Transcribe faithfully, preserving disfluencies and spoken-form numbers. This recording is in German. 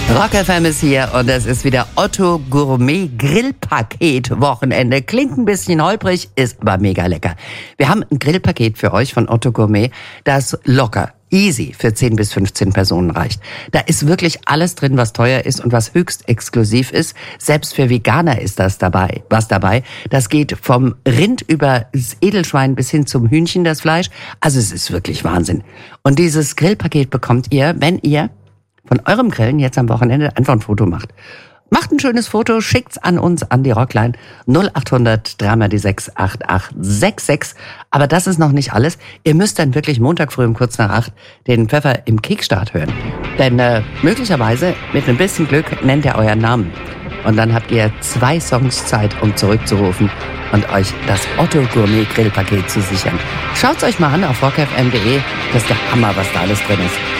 Rock F M ist hier und es ist wieder Otto Gourmet Grillpaket Wochenende. Klingt ein bisschen holprig, ist aber mega lecker. Wir haben ein Grillpaket für euch von Otto Gourmet, das locker, easy für zehn bis fünfzehn Personen reicht. Da ist wirklich alles drin, was teuer ist und was höchst exklusiv ist. Selbst für Veganer ist das dabei, was dabei. Das geht vom Rind über das Edelschwein bis hin zum Hühnchen, das Fleisch. Also es ist wirklich Wahnsinn. Und dieses Grillpaket bekommt ihr, wenn ihr von eurem Grillen jetzt am Wochenende einfach ein Foto macht. Macht ein schönes Foto, schickt's an uns, an die Rockline null acht hundert drei mal die sechs acht acht sechs sechs. Aber das ist noch nicht alles. Ihr müsst dann wirklich Montag früh um kurz nach acht den Pfeffer im Kickstart hören. Denn äh, möglicherweise, mit ein bisschen Glück, nennt er euren Namen. Und dann habt ihr zwei Songs Zeit, um zurückzurufen und euch das Otto Gourmet Grillpaket zu sichern. Schaut's euch mal an auf rock f m punkt de. Das ist der Hammer, was da alles drin ist.